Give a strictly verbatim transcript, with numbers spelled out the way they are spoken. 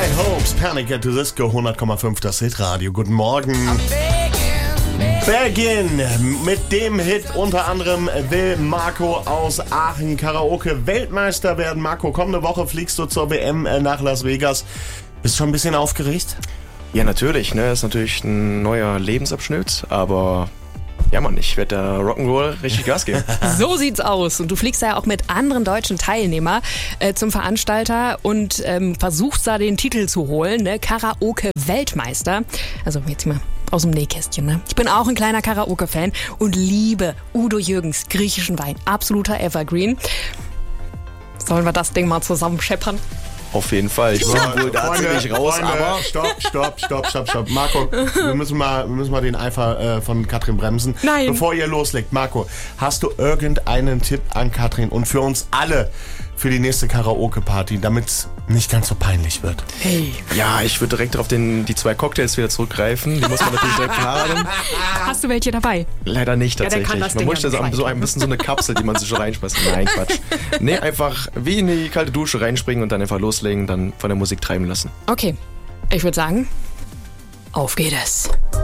High Hopes, Panic at the Disco, hundert Komma fünf, das Hitradio. Guten Morgen. Begin mit dem Hit unter anderem will Marco aus Aachen Karaoke Weltmeister werden. Marco, kommende Woche fliegst du zur W M nach Las Vegas. Bist du schon ein bisschen aufgeregt? Ja, natürlich. Ne, ist natürlich ein neuer Lebensabschnitt, aber ja, Mann, ich werde da Rock'n'Roll richtig Gas geben. So sieht's aus. Und du fliegst ja auch mit anderen deutschen Teilnehmern äh, zum Veranstalter und ähm, versuchst da den Titel zu holen, ne? Karaoke-Weltmeister. Also jetzt mal aus dem Nähkästchen, ne? Ich bin auch ein kleiner Karaoke-Fan und liebe Udo Jürgens griechischen Wein. Absoluter Evergreen. Sollen wir das Ding mal zusammen scheppern? Auf jeden Fall. Ich bin Ja, wohl da Freunde, ziemlich raus, Freunde, aber... Stopp, stopp, stopp, stopp, stopp. Marco, wir müssen mal, wir müssen mal den Eifer äh, von Katrin bremsen. Nein. Bevor ihr loslegt, Marco, hast du irgendeinen Tipp an Katrin und für uns alle für die nächste Karaoke-Party, damit es nicht ganz so peinlich wird? Hey. Ja, ich würde direkt auf den, die zwei Cocktails wieder zurückgreifen. Die muss man natürlich direkt haben. Hast du welche dabei? Leider nicht Ja, dann tatsächlich. kann das man Ding möchte ja so, nicht so ein bisschen so eine Kapsel, die man sich so reinschmeißt. Nein, Quatsch. Nee, einfach wie in die kalte Dusche reinspringen und dann einfach loslegen, dann von der Musik treiben lassen. Okay, ich würde sagen, auf geht es.